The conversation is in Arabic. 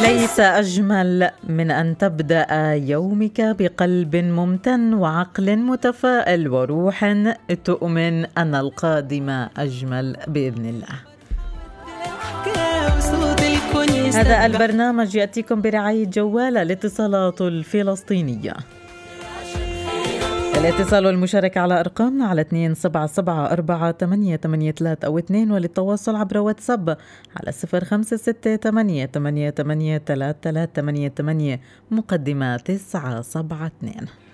ليس أجمل من أن تبدأ يومك بقلب ممتن وعقل متفائل وروح تؤمن أن القادم أجمل بإذن الله. هذا البرنامج يأتيكم برعاية جوال الاتصالات الفلسطينية. الاتصال والمشاركة على أرقامنا على 2774883 أو 2، وللتواصل عبر واتساب على 0568883388 مقدمة 972.